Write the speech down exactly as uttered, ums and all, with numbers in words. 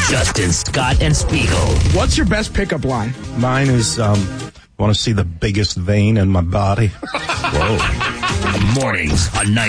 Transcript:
Justin, Scott, and Spiegel. What's your best pickup line? Mine is, um, want to see the biggest vein in my body? Whoa. Mornings on